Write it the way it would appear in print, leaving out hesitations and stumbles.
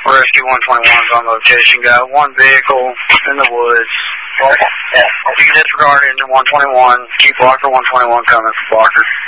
Rescue 121's on location. Got one vehicle in the woods. You can disregard engine 121. Keep blocker 121 coming for blocker.